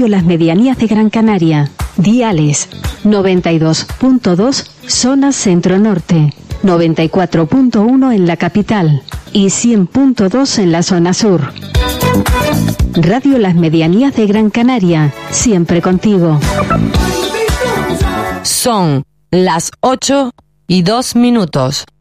Radio Las Medianías de Gran Canaria. Diales 92.2 zona centro-norte, 94.1 en la capital y 100.2 en la zona sur. Radio Las Medianías de Gran Canaria, siempre contigo. Son las 8:02.